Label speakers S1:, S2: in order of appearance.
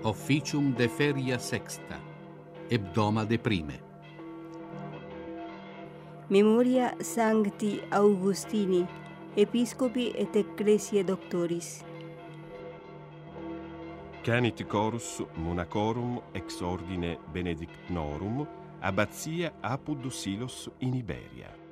S1: Officium de feria sexta, hebdoma de prime.
S2: Memoria Sancti Augustini, Episcopi et Ecclesiae Doctoris.
S3: Canit chorus monacorum ex ordine benedictnorum, abbazia Apud Silos in Iberia.